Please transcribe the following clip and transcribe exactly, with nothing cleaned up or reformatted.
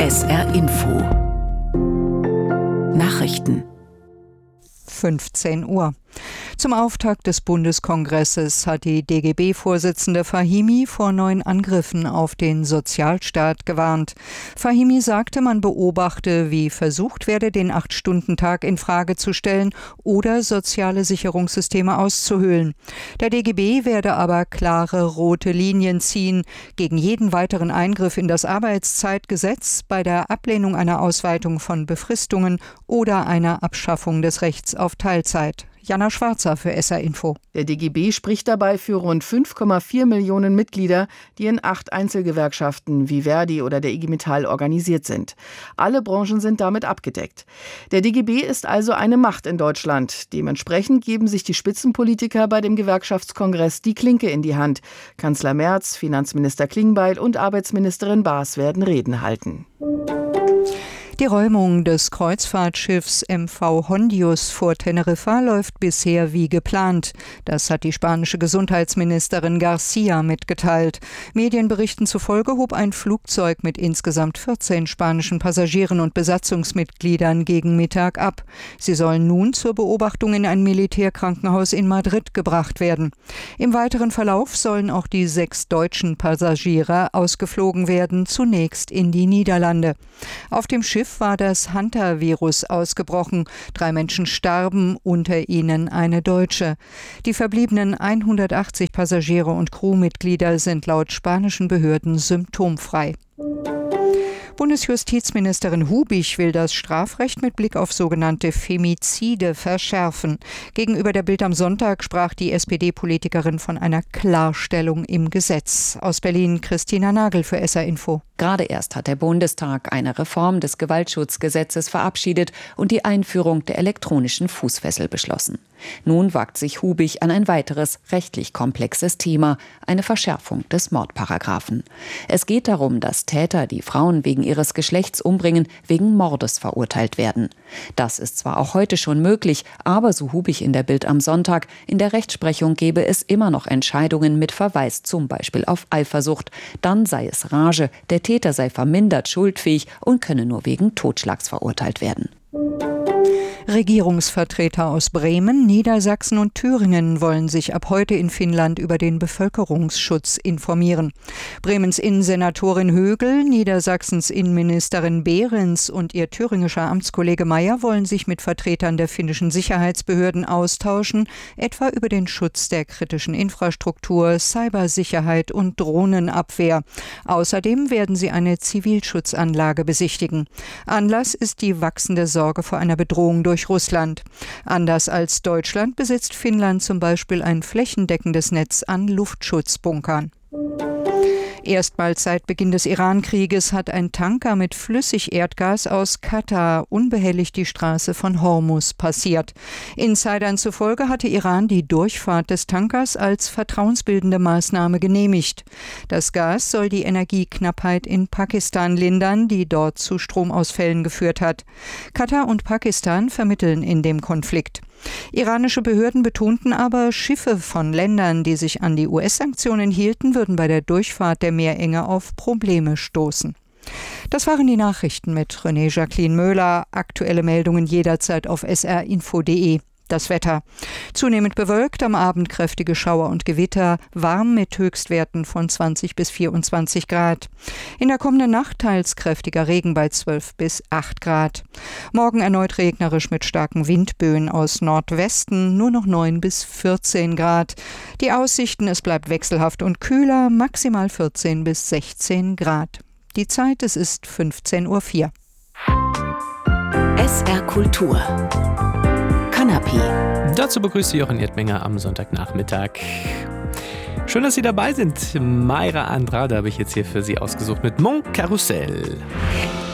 S R Info Nachrichten fünfzehn Uhr. Zum Auftakt des Bundeskongresses hat die D G B-Vorsitzende Fahimi vor neuen Angriffen auf den Sozialstaat gewarnt. Fahimi sagte, man beobachte, wie versucht werde, den Acht-Stunden-Tag in Frage zu stellen oder soziale Sicherungssysteme auszuhöhlen. Der D G B werde aber klare rote Linien ziehen gegen jeden weiteren Eingriff in das Arbeitszeitgesetz, bei der Ablehnung einer Ausweitung von Befristungen oder einer Abschaffung des Rechts auf Teilzeit. Jana Schwarzer für S R Info. Der D G B spricht dabei für rund fünf Komma vier Millionen Mitglieder, die in acht Einzelgewerkschaften wie Verdi oder der I G Metall organisiert sind. Alle Branchen sind damit abgedeckt. Der D G B ist also eine Macht in Deutschland. Dementsprechend geben sich die Spitzenpolitiker bei dem Gewerkschaftskongress die Klinke in die Hand. Kanzler Merz, Finanzminister Klingbeil und Arbeitsministerin Baas werden Reden halten. Die Räumung des Kreuzfahrtschiffs M V Hondius vor Teneriffa läuft bisher wie geplant. Das hat die spanische Gesundheitsministerin García mitgeteilt. Medienberichten zufolge hob ein Flugzeug mit insgesamt vierzehn spanischen Passagieren und Besatzungsmitgliedern gegen Mittag ab. Sie sollen nun zur Beobachtung in ein Militärkrankenhaus in Madrid gebracht werden. Im weiteren Verlauf sollen auch die sechs deutschen Passagiere ausgeflogen werden, zunächst in die Niederlande. Auf dem Schiff war das Hantavirus ausgebrochen. Drei Menschen starben, unter ihnen eine Deutsche. Die verbliebenen hundertachtzig Passagiere und Crewmitglieder sind laut spanischen Behörden symptomfrei. Bundesjustizministerin Hubich will das Strafrecht mit Blick auf sogenannte Femizide verschärfen. Gegenüber der Bild am Sonntag sprach die S P D-Politikerin von einer Klarstellung im Gesetz. Aus Berlin Christina Nagel für S R Info. Gerade erst hat der Bundestag eine Reform des Gewaltschutzgesetzes verabschiedet und die Einführung der elektronischen Fußfessel beschlossen. Nun wagt sich Hubich an ein weiteres rechtlich komplexes Thema, eine Verschärfung des Mordparagraphen. Es geht darum, dass Täter, die Frauen wegen ihres Geschlechts umbringen, wegen Mordes verurteilt werden. Das ist zwar auch heute schon möglich, aber so Hubich in der Bild am Sonntag, in der Rechtsprechung gebe es immer noch Entscheidungen mit Verweis zum Beispiel auf Eifersucht. Dann sei es Rage, der Täter sei vermindert schuldfähig und könne nur wegen Totschlags verurteilt werden. Regierungsvertreter aus Bremen, Niedersachsen und Thüringen wollen sich ab heute in Finnland über den Bevölkerungsschutz informieren. Bremens Innensenatorin Högel, Niedersachsens Innenministerin Behrens und ihr thüringischer Amtskollege Mayer wollen sich mit Vertretern der finnischen Sicherheitsbehörden austauschen, etwa über den Schutz der kritischen Infrastruktur, Cybersicherheit und Drohnenabwehr. Außerdem werden sie eine Zivilschutzanlage besichtigen. Anlass ist die wachsende Sorge vor einer Bedrohung durch Russland. Anders als Deutschland besitzt Finnland zum Beispiel ein flächendeckendes Netz an Luftschutzbunkern. Erstmals seit Beginn des Iran-Krieges hat ein Tanker mit Flüssigerdgas aus Katar unbehelligt die Straße von Hormuz passiert. Insidern zufolge hatte Iran die Durchfahrt des Tankers als vertrauensbildende Maßnahme genehmigt. Das Gas soll die Energieknappheit in Pakistan lindern, die dort zu Stromausfällen geführt hat. Katar und Pakistan vermitteln in dem Konflikt. Iranische Behörden betonten aber, Schiffe von Ländern, die sich an die U S-Sanktionen hielten, würden bei der Durchfahrt der Meerenge auf Probleme stoßen. Das waren die Nachrichten mit René Jacqueline Möhler. Aktuelle Meldungen jederzeit auf s r info punkt d e. Das Wetter. Zunehmend bewölkt, am Abend kräftige Schauer und Gewitter, warm mit Höchstwerten von zwanzig bis vierundzwanzig Grad. In der kommenden Nacht teils kräftiger Regen bei zwölf bis acht Grad. Morgen erneut regnerisch mit starken Windböen aus Nordwesten, nur noch neun bis vierzehn Grad. Die Aussichten, es bleibt wechselhaft und kühler, maximal vierzehn bis sechzehn Grad. Die Zeit, es ist fünfzehn Uhr vier. S R Kultur Kanapé. Dazu begrüßt Sie Jochen Erdmenger am Sonntagnachmittag. Schön, dass Sie dabei sind. Mayra Andrade habe ich jetzt hier für Sie ausgesucht mit Mon Carrousel.